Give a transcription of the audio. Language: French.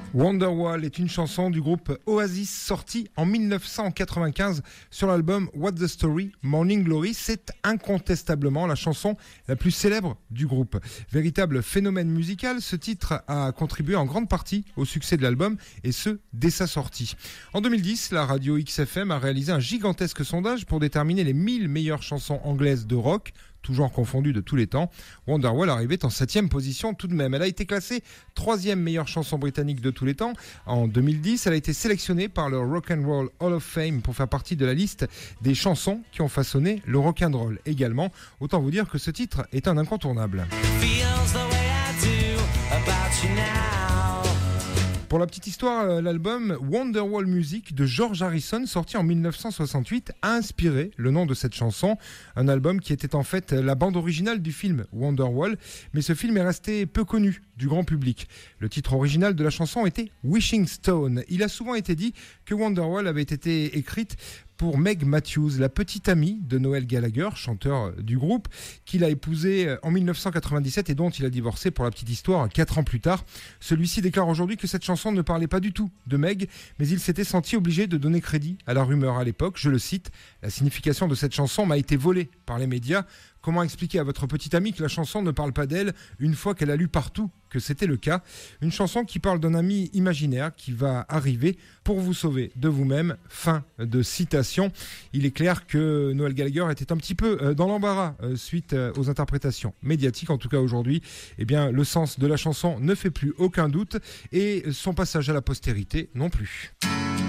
Wonderwall est une chanson du groupe Oasis sortie en 1995 sur l'album What's the Story, Morning Glory. C'est incontestablement la chanson la plus célèbre du groupe. Véritable phénomène musical, ce titre a contribué en grande partie au succès de l'album et ce, dès sa sortie. En 2010, la radio XFM a réalisé un gigantesque sondage pour déterminer les 1000 meilleures chansons anglaises de rock, tout genre confondu de tous les temps. Wonderwall arrivait en 7e position tout de même. Elle a été classée 3e meilleure chanson britannique de tous les temps. En 2010, elle a été sélectionnée par le Rock and Roll Hall of Fame pour faire partie de la liste des chansons qui ont façonné le rock and roll également. Autant vous dire que ce titre est un incontournable. Pour la petite histoire, l'album Wonderwall Music de George Harrison, sorti en 1968, a inspiré le nom de cette chanson. Un album qui était en fait la bande originale du film Wonderwall, mais ce film est resté peu connu du grand public. Le titre original de la chanson était Wishing Stone. Il a souvent été dit que Wonderwall avait été écrite pour Meg Matthews, la petite amie de Noel Gallagher, chanteur du groupe, qu'il a épousé en 1997 et dont il a divorcé pour la petite histoire 4 ans plus tard. Celui-ci déclare aujourd'hui que cette chanson ne parlait pas du tout de Meg, mais il s'était senti obligé de donner crédit à la rumeur à l'époque. Je le cite, « La signification de cette chanson m'a été volée par les médias. Comment expliquer à votre petite amie que la chanson ne parle pas d'elle une fois qu'elle a lu partout que c'était le cas ? Une chanson qui parle d'un ami imaginaire qui va arriver pour vous sauver de vous-même. » Fin de citation. Il est clair que Noel Gallagher était un petit peu dans l'embarras suite aux interprétations médiatiques. En tout cas aujourd'hui, eh bien, le sens de la chanson ne fait plus aucun doute et son passage à la postérité non plus.